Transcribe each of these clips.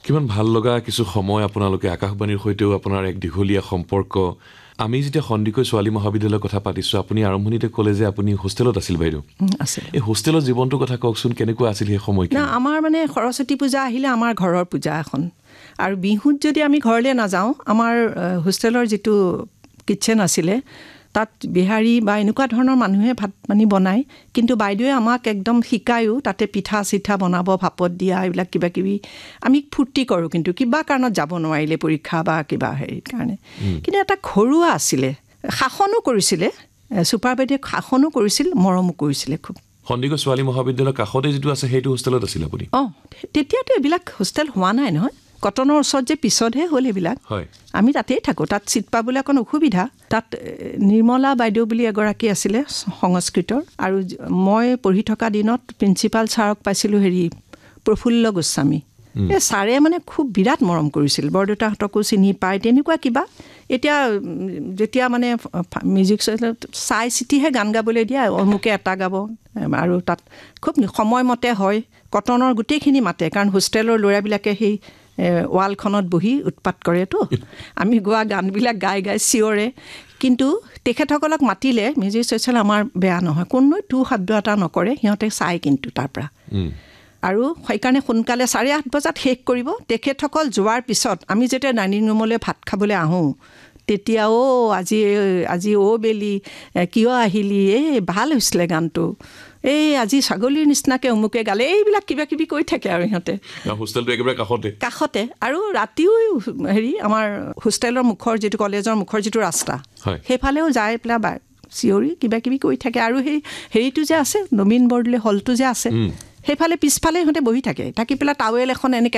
কিমান ভাল লগা কিছু সময় আপোনালোকে আকাশবাণীৰ সৈতেও আপোনাৰ এক দীঘলীয়া সম্পৰ্ক আমি যেতিয়া সন্দিকৈ ছোৱালী মহাবিদ্যালয়ৰ কথা পাতিছো আপুনি আৰম্ভণিতে ক'লে যে আপুনি হোষ্টেলত আছিল বাইদেউ আছিল এই হোষ্টেলৰ জীৱনটোৰ কথা কওকচোন কেনেকুৱা আছিল সেই সময়খিনি না আমাৰ মানে সৰস্বতী পূজা আহিলে আমাৰ ঘৰৰ পূজা এখন আৰু বিহুত যদি আমি ঘৰলৈ নাযাওঁ আমাৰ হোষ্টেলৰ যিটো কিটচেন আছিলে তাত বিহাৰী বা এনেকুৱা ধৰণৰ মানুহে ভাত পানী বনায় কিন্তু বাইদেৱে আমাক একদম শিকায়ো তাতে পিঠা চিঠা বনাব ভাপত দিয়া এইবিলাক কিবা কিবি আমি ফূৰ্তি কৰোঁ কিন্তু কিবা কাৰণত যাব নোৱাৰিলে পৰীক্ষা বা কিবা হেৰিৰ কাৰণে কিন্তু এটা ঘৰুৱা আছিলে শাসনো কৰিছিলে ছুপাৰ বাইদেৱে শাসনো কৰিছিল মৰমো কৰিছিলে খুব সন্দিকৈ ছোৱালী মহাবিদ্যালয়ৰ কাষতে যিটো আছে সেইটো হোষ্টেলত আছিল আপুনি তেতিয়াতো এইবিলাক হোষ্টেল হোৱা নাই নহয় কটনৰ ওচৰত যে পিছতহে হ'ল এইবিলাক আমি তাতেই থাকোঁ তাত চিট পাবলৈ অকণ অসুবিধা তাত নিৰ্মলা বাইদেউ বুলি এগৰাকী আছিলে সংস্কৃতৰ আৰু মই পঢ়ি থকা দিনত প্ৰিন্সিপাল ছাৰক পাইছিলোঁ প্ৰফুল্ল গোস্বামী এই ছাৰে মানে খুব বিৰাট মৰম কৰিছিল বৰদেউতাহঁতকো চিনি পায় তেনেকুৱা কিবা এতিয়া যেতিয়া মানে মিউজিক চাই চিতিহে গান গাবলৈ দিয়ে অমুকে এটা গাব আৰু তাত খুব সময়মতে হয় কটনৰ গোটেইখিনি মাতে কাৰণ হোষ্টেলৰ ল'ৰাবিলাকে সেই ৱালখনত বহি উৎপাত কৰেতো আমি গোৱা গানবিলাক গাই গাই চিঞৰে কিন্তু তেখেতসকলক মাতিলে মিউজিক চ'চিয়েল আমাৰ বেয়া নহয় কোনো শব্দ এটা নকৰে সিহঁতে চায় কিন্তু তাৰ পৰা আৰু সেইকাৰণে সোনকালে 8:30 বজাত শেষ কৰিব তেখেতসকল যোৱাৰ পিছত আমি যেতিয়া ডাইনিং ৰুমলৈ ভাত খাবলৈ আহোঁ তেতিয়া আজি বেলি কিয় আহিলি এই ভাল হৈছিলে গানটো এই আজি ছাগলীৰ নিচিনাকৈ অমুকে গালে এইবিলাক কিবা কিবি কৈ থাকে আৰু সিহঁতে হোষ্টেলটো একেবাৰে কাষতে আৰু ৰাতিও আমাৰ হোষ্টেলৰ মুখৰ যিটো কলেজৰ মুখৰ যিটো ৰাস্তা সেইফালেও যাই পেলাই চিঞৰি কিবা কিবি কৈ থাকে আৰু সেই হেৰিটো যে আছে নবীন বৰদলৈ হলটো যে আছে সেইফালে পিছফালে সিহঁতে বহি থাকি পেলাই টাৱেল এখন এনেকৈ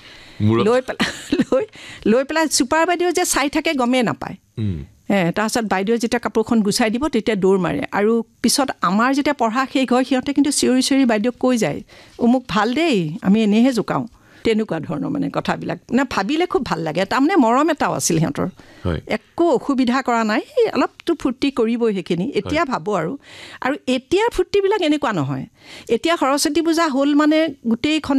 লৈ পেলাই ছুপাৰ বাইদেউ যে চাই থাকে গমেই নাপায় তাৰপিছত বাইদেৱে যেতিয়া কাপোৰখন গুচাই দিব তেতিয়া দৌৰ মাৰে আৰু পিছত আমাৰ যেতিয়া পঢ়া শেষ হয় সিহঁতে কিন্তু চিঞৰি চিঞৰি বাইদেউক কৈ যায় মোক ভাল দেই আমি এনেহে জোকাওঁ তেনেকুৱা ধৰণৰ মানে কথাবিলাক মানে ভাবিলে খুব ভাল লাগে তাৰমানে মৰম এটাও আছিল সিহঁতৰ একো অসুবিধা কৰা নাই অলপতো ফূৰ্তি কৰিবই সেইখিনি এতিয়া ভাবোঁ আৰু এতিয়াৰ ফূৰ্তিবিলাক এনেকুৱা নহয় এতিয়া সৰস্বতী পূজা হ'ল মানে গোটেইখন